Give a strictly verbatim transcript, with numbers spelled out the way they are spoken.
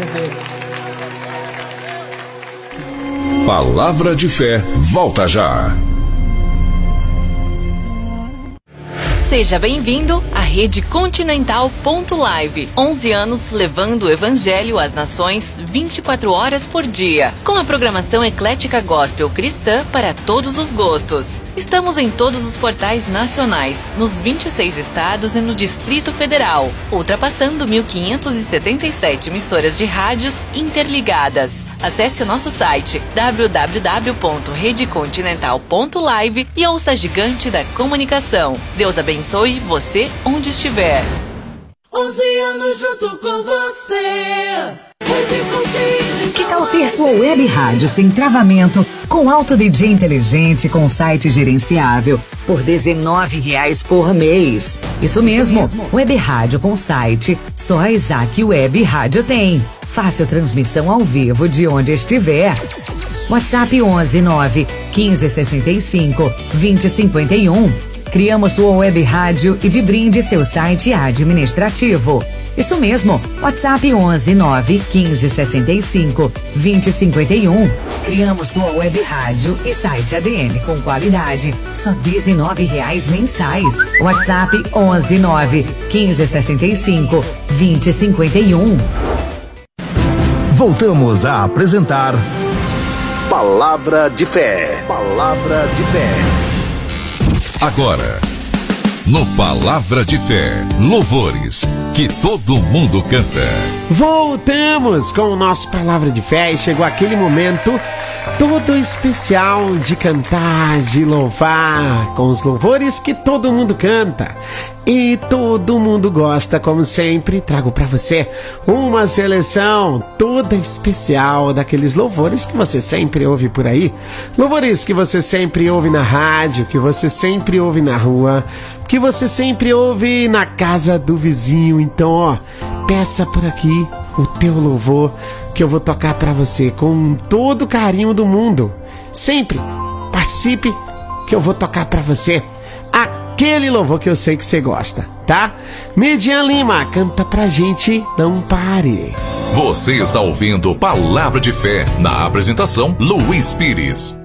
Palavra de Fé volta já. Seja bem-vindo à Rede Continental ponto live. onze anos levando o Evangelho às nações vinte e quatro horas por dia. Com a programação eclética gospel cristã para todos os gostos. Estamos em todos os portais nacionais, nos vinte e seis estados e no Distrito Federal, ultrapassando mil quinhentas e setenta e sete emissoras de rádios interligadas. Acesse o nosso site w w w ponto rede continental ponto live e ouça a gigante da comunicação. Deus abençoe você onde estiver. onze anos junto com você. Rede Continental. Que tal ter sua web rádio sem travamento, com alto D J inteligente, com site gerenciável, por dezenove reais por mês? Isso mesmo, Isso mesmo. Web rádio com site, só a Isaac Web Rádio tem. Fácil transmissão ao vivo de onde estiver. WhatsApp onze nove quinze sessenta e cinco vinte cinquenta e um. Criamos sua web rádio e de brinde seu site administrativo. Isso mesmo, WhatsApp onze nove quinze sessenta e cinco vinte cinquenta e um. Criamos sua web rádio e site A D M com qualidade, só dezenove reais mensais. WhatsApp onze nove quinze sessenta e cinco vinte cinquenta e um. Voltamos a apresentar Palavra de Fé. Palavra de Fé. Agora, no Palavra de Fé, louvores que todo mundo canta. Voltamos com o nosso Palavra de Fé e chegou aquele momento todo especial de cantar, de louvar, com os louvores que todo mundo canta e todo mundo gosta. Como sempre, trago para você uma seleção toda especial daqueles louvores que você sempre ouve por aí, louvores que você sempre ouve na rádio, que você sempre ouve na rua, que você sempre ouve na casa do vizinho. Então, ó, peça por aqui o teu louvor que eu vou tocar para você com todo o carinho do mundo. Sempre participe que eu vou tocar para você aquele louvor que eu sei que você gosta, tá? Midian Lima, canta pra gente, não pare. Você está ouvindo Palavra de Fé, na apresentação Luiz Pires.